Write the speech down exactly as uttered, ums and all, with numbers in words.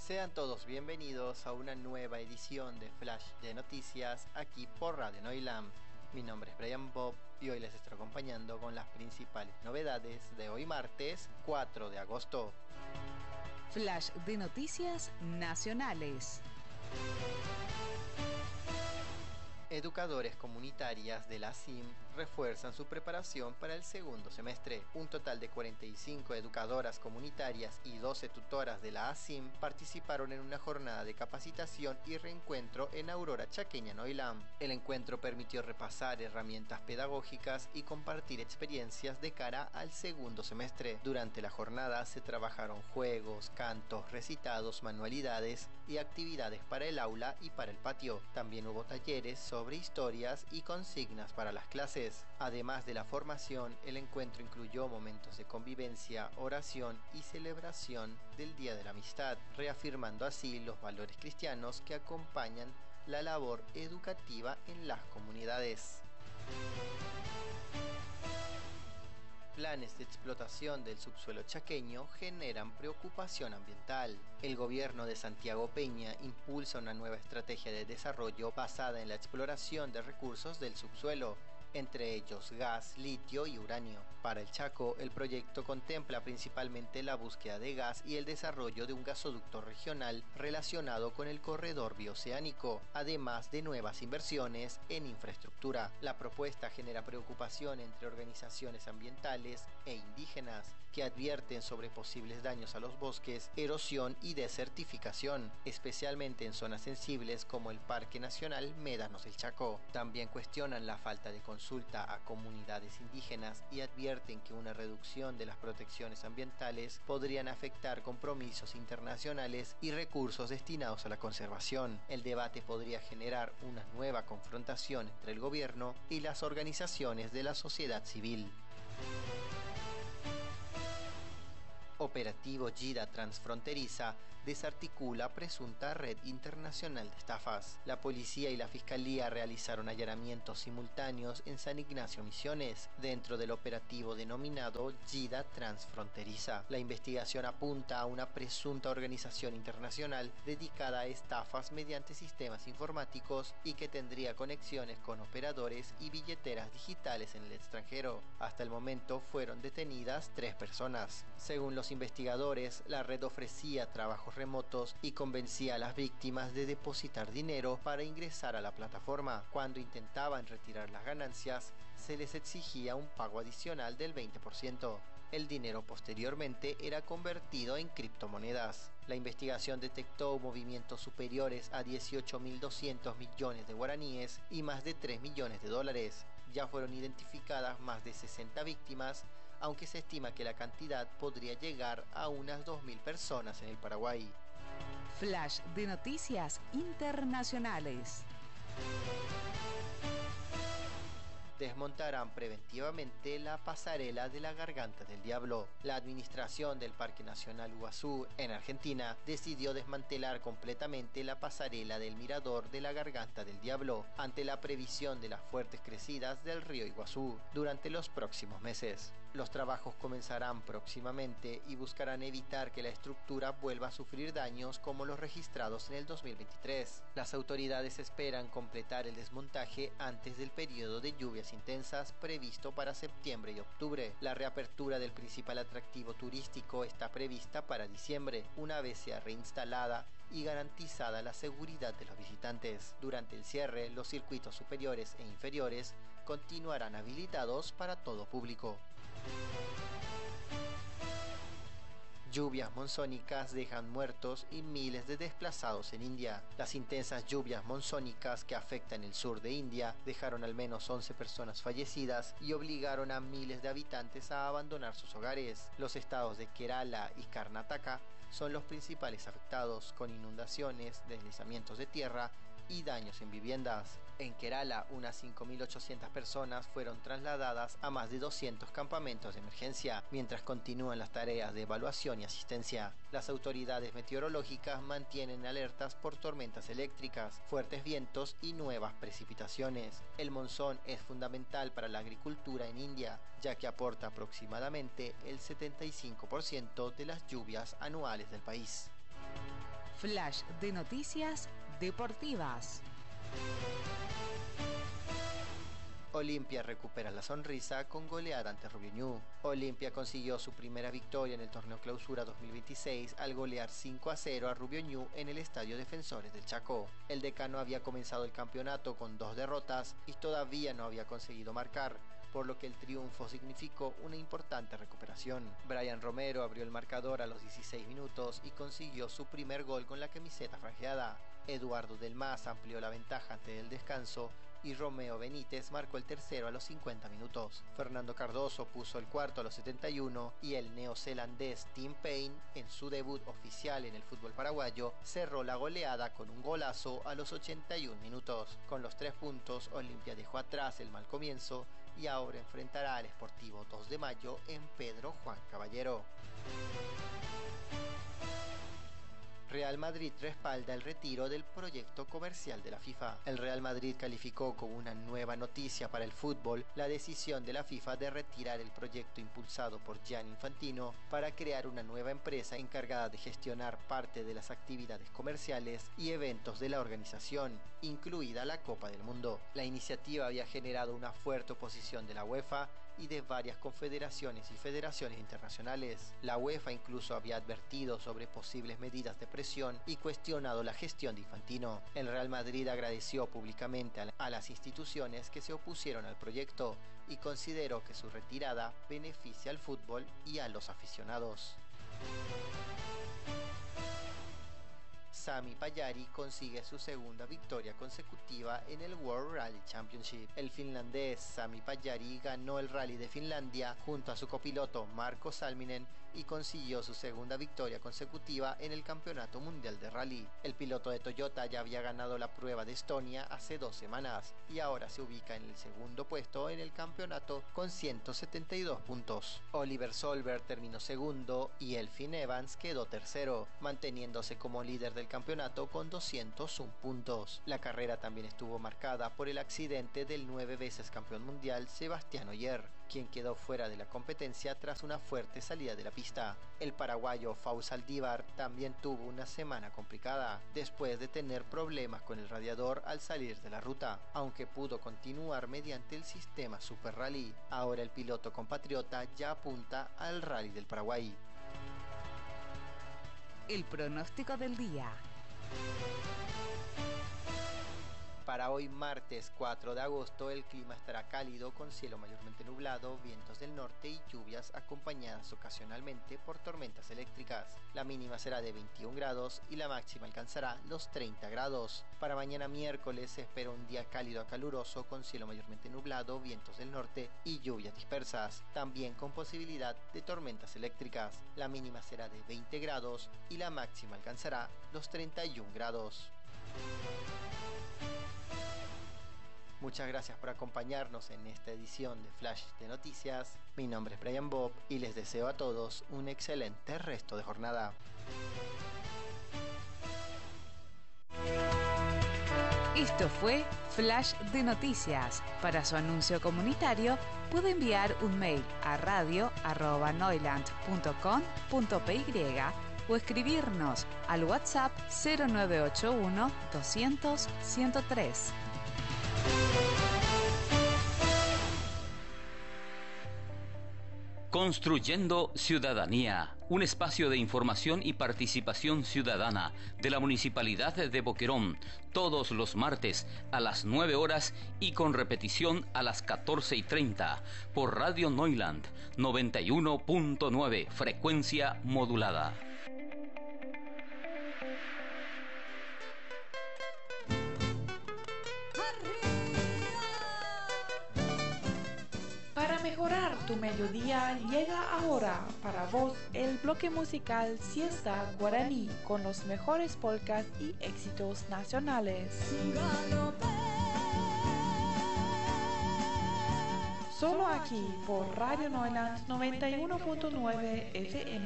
Sean todos bienvenidos a una nueva edición de Flash de Noticias aquí por Radio Noilam. Mi nombre es Brian Bob y hoy les estoy acompañando con las principales novedades de hoy martes cuatro de agosto. Flash de Noticias Nacionales. Educadores comunitarias de la A S I M refuerzan su preparación para el segundo semestre. Un total de cuarenta y cinco educadoras comunitarias y doce tutoras de la A S I M participaron en una jornada de capacitación y reencuentro en Aurora Chaqueña Noilam. El encuentro permitió repasar herramientas pedagógicas y compartir experiencias de cara al segundo semestre. Durante la jornada se trabajaron juegos, cantos, recitados, manualidades y actividades para el aula y para el patio. También hubo talleres sobre sobre historias y consignas para las clases. Además de la formación, el encuentro incluyó momentos de convivencia, oración y celebración del Día de la Amistad, reafirmando así los valores cristianos que acompañan la labor educativa en las comunidades. Planes de explotación del subsuelo chaqueño generan preocupación ambiental. El gobierno de Santiago Peña impulsa una nueva estrategia de desarrollo basada en la exploración de recursos del subsuelo, entre ellos gas, litio y uranio. Para el Chaco, el proyecto contempla principalmente la búsqueda de gas y el desarrollo de un gasoducto regional relacionado con el corredor bioceánico, además de nuevas inversiones en infraestructura. La propuesta genera preocupación entre organizaciones ambientales e indígenas, que advierten sobre posibles daños a los bosques, erosión y desertificación, especialmente en zonas sensibles como el Parque Nacional Médanos del Chaco. También cuestionan la falta de consulta a comunidades indígenas y advierten que una reducción de las protecciones ambientales podrían afectar compromisos internacionales y recursos destinados a la conservación. El debate podría generar una nueva confrontación entre el gobierno y las organizaciones de la sociedad civil. Operativo Yida Transfronteriza desarticula presunta red internacional de estafas. La policía y la fiscalía realizaron allanamientos simultáneos en San Ignacio Misiones, dentro del operativo denominado Yida Transfronteriza. La investigación apunta a una presunta organización internacional dedicada a estafas mediante sistemas informáticos y que tendría conexiones con operadores y billeteras digitales en el extranjero. Hasta el momento fueron detenidas tres personas. Según los investigadores, la red ofrecía trabajos remotos y convencía a las víctimas de depositar dinero para ingresar a la plataforma. Cuando intentaban retirar las ganancias, se les exigía un pago adicional del veinte por ciento. El dinero posteriormente era convertido en criptomonedas. La investigación detectó movimientos superiores a dieciocho mil doscientos millones de guaraníes y más de tres millones de dólares. Ya fueron identificadas más de sesenta víctimas, aunque se estima que la cantidad podría llegar a unas dos mil personas en el Paraguay. Flash de Noticias Internacionales. Desmontarán preventivamente la pasarela de la Garganta del Diablo. La administración del Parque Nacional Iguazú, en Argentina, decidió desmantelar completamente la pasarela del mirador de la Garganta del Diablo, ante la previsión de las fuertes crecidas del río Iguazú durante los próximos meses. Los trabajos comenzarán próximamente y buscarán evitar que la estructura vuelva a sufrir daños como los registrados en el dos mil veintitrés. Las autoridades esperan completar el desmontaje antes del periodo de lluvias intensas previsto para septiembre y octubre. La reapertura del principal atractivo turístico está prevista para diciembre, una vez sea reinstalada y garantizada la seguridad de los visitantes. Durante el cierre, los circuitos superiores e inferiores continuarán habilitados para todo público. Lluvias monzónicas dejan muertos y miles de desplazados en India. Las intensas lluvias monzónicas que afectan el sur de India dejaron al menos once personas fallecidas y obligaron a miles de habitantes a abandonar sus hogares. Los estados de Kerala y Karnataka son los principales afectados, con inundaciones, deslizamientos de tierra y daños en viviendas. En Kerala, unas cinco mil ochocientas personas fueron trasladadas a más de doscientos campamentos de emergencia, mientras continúan las tareas de evaluación y asistencia. Las autoridades meteorológicas mantienen alertas por tormentas eléctricas, fuertes vientos y nuevas precipitaciones. El monzón es fundamental para la agricultura en India, ya que aporta aproximadamente el setenta y cinco por ciento de las lluvias anuales del país. Flash de noticias deportivas. Olimpia recupera la sonrisa con goleada ante Rubio Ñu. Olimpia consiguió su primera victoria en el torneo Clausura dos mil veintiséis al golear cinco a cero a Rubio Ñu en el Estadio Defensores del Chaco. El decano había comenzado el campeonato con dos derrotas y todavía no había conseguido marcar, por lo que el triunfo significó una importante recuperación. Brian Romero abrió el marcador a los dieciséis minutos y consiguió su primer gol con la camiseta franjeada. Eduardo Del Mas amplió la ventaja antes del descanso y Romeo Benítez marcó el tercero a los cincuenta minutos. Fernando Cardoso puso el cuarto a los setenta y uno y el neozelandés Tim Payne, en su debut oficial en el fútbol paraguayo, cerró la goleada con un golazo a los ochenta y un minutos. Con los tres puntos, Olimpia dejó atrás el mal comienzo y ahora enfrentará al Sportivo dos de mayo en Pedro Juan Caballero. Real Madrid respalda el retiro del proyecto comercial de la FIFA. El Real Madrid calificó como una nueva noticia para el fútbol la decisión de la FIFA de retirar el proyecto impulsado por Gianni Infantino para crear una nueva empresa encargada de gestionar parte de las actividades comerciales y eventos de la organización, incluida la Copa del Mundo. La iniciativa había generado una fuerte oposición de la UEFA y de varias confederaciones y federaciones internacionales. La UEFA incluso había advertido sobre posibles medidas de presión y cuestionado la gestión de Infantino. El Real Madrid agradeció públicamente a las instituciones que se opusieron al proyecto y consideró que su retirada beneficia al fútbol y a los aficionados. Sami Pajari consigue su segunda victoria consecutiva en el World Rally Championship. El finlandés Sami Pajari ganó el Rally de Finlandia junto a su copiloto Marko Salminen y consiguió su segunda victoria consecutiva en el Campeonato Mundial de Rally. El piloto de Toyota ya había ganado la prueba de Estonia hace dos semanas y ahora se ubica en el segundo puesto en el campeonato con ciento setenta y dos puntos. Oliver Solberg terminó segundo y Elfyn Evans quedó tercero, manteniéndose como líder del campeonato con doscientos uno puntos. La carrera también estuvo marcada por el accidente del nueve veces campeón mundial Sebastián Ogier, quien quedó fuera de la competencia tras una fuerte salida de la pista. El paraguayo Fausto Saldívar también tuvo una semana complicada, después de tener problemas con el radiador al salir de la ruta, aunque pudo continuar mediante el sistema Super Rally. Ahora el piloto compatriota ya apunta al Rally del Paraguay. El pronóstico del día. Para hoy martes cuatro de agosto el clima estará cálido con cielo mayormente nublado, vientos del norte y lluvias acompañadas ocasionalmente por tormentas eléctricas. La mínima será de veintiún grados y la máxima alcanzará los treinta grados. Para mañana miércoles se espera un día cálido a caluroso con cielo mayormente nublado, vientos del norte y lluvias dispersas, también con posibilidad de tormentas eléctricas. La mínima será de veinte grados y la máxima alcanzará los treinta y un grados. Muchas gracias por acompañarnos en esta edición de Flash de Noticias. Mi nombre es Brian Bob y les deseo a todos un excelente resto de jornada. Esto fue Flash de Noticias. Para su anuncio comunitario puede enviar un mail a radio arroba noiland punto com punto py o escribirnos al WhatsApp cero nueve ocho uno doscientos ciento tres. Construyendo Ciudadanía, un espacio de información y participación ciudadana de la Municipalidad de Boquerón, todos los martes a las nueve horas y con repetición a las catorce y treinta por Radio Noiland noventa y uno punto nueve, frecuencia modulada. Para mejorar tu mediodía llega ahora para vos el bloque musical Siesta Guaraní con los mejores polcas y éxitos nacionales. Solo aquí por Radio Noiland noventa y uno punto nueve F M.